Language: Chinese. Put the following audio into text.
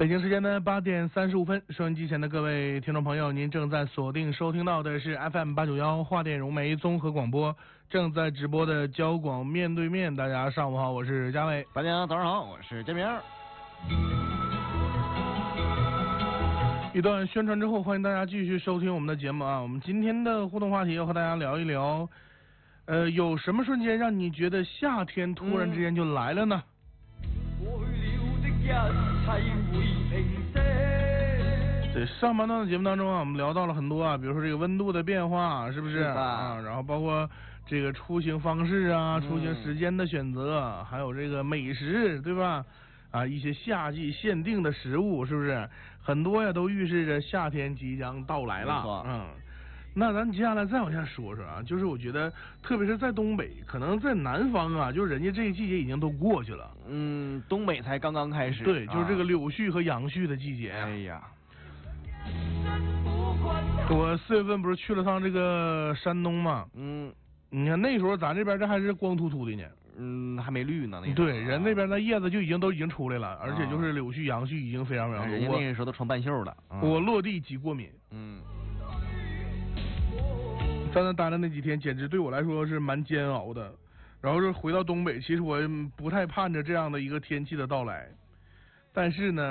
北京时间的8:35，收音机前的各位听众朋友，您正在锁定收听到的是 FM891华电融媒综合广播，正在直播的交广面对面。大家上午好，我是嘉伟。 大家早上好，我是建明。 一段宣传之后，欢迎大家继续收听我们的节目啊。我们今天的互动话题要和大家聊一聊，有什么瞬间让你觉得夏天突然之间就来了呢？对，上半段的节目当中啊，我们聊到了很多啊，比如说这个温度的变化，是不是啊？然后包括这个出行方式啊，出行时间的选择，还有这个美食，对吧？啊，一些夏季限定的食物，是不是很多呀？都预示着夏天即将到来了。那咱接下来再往下说说啊，就是我觉得，特别是在东北，可能在南方啊，就是人家这个季节已经都过去了。 东北才刚刚开始。 对，就是这个柳絮和杨絮的季节。 哎呀， 我4月份不是去了趟这个山东嘛？你看那时候咱这边这还是光秃秃的呢。 还没绿呢。那对，人那边的叶子就已经出来了，而且就是柳絮、杨絮已经非常非常多。 人家那个时候都穿半袖了。 我落地即过敏。在那待的那几天，简直对我来说是蛮煎熬的。然后是回到东北，其实我不太盼着这样的一个天气的到来，但是呢。